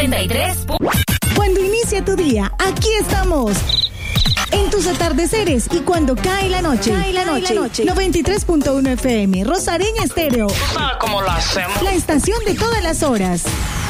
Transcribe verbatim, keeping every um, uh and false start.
noventa y tres. Cuando inicia tu día, aquí estamos. En tus atardeceres y cuando cae la noche. Cae la noche. noche. noventa y tres punto uno F M, Rosareña Estéreo. ¿Tú sabes cómo lo hacemos? La estación de todas las horas.